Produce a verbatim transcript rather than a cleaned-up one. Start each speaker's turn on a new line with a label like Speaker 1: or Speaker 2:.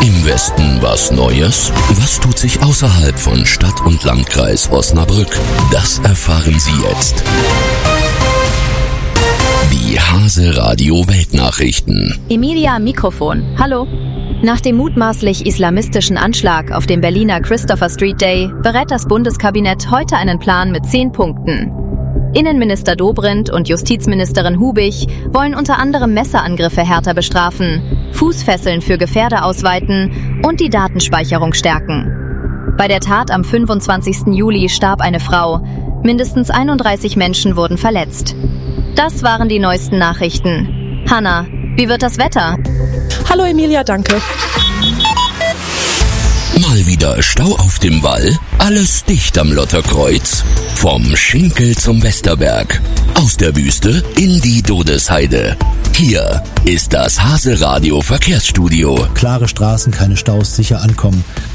Speaker 1: Im Westen was Neues? Was tut sich außerhalb von Stadt und Landkreis Osnabrück? Das erfahren Sie jetzt. Die Hase Radio Weltnachrichten.
Speaker 2: Emilia am Mikrofon. Hallo. Nach dem mutmaßlich islamistischen Anschlag auf dem Berliner Christopher Street Day berät das Bundeskabinett heute einen Plan mit zehn Punkten. Innenminister Dobrindt und Justizministerin Hubig wollen unter anderem Messerangriffe härter bestrafen, Fußfesseln für Gefährder ausweiten und die Datenspeicherung stärken. Bei der Tat am fünfundzwanzigsten Juli starb eine Frau. Mindestens einunddreißig Menschen wurden verletzt. Das waren die neuesten Nachrichten. Hanna, wie wird das Wetter?
Speaker 3: Hallo Emilia, danke.
Speaker 1: Mal wieder Stau auf dem Wall? Alles dicht am Lotterkreuz? Vom Schinkel zum Westerberg. Aus der Wüste in die Dodesheide. Hier ist das Hase Radio Verkehrsstudio.
Speaker 4: Klare Straßen, keine Staus, sicher ankommen.